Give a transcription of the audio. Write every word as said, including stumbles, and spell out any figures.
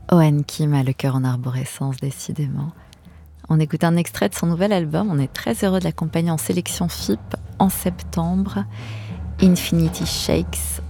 Owen Kim a le cœur en arborescence, décidément. On écoute un extrait de son nouvel album. On est très heureux de l'accompagner en sélection F I P en septembre. Infinity Shakes,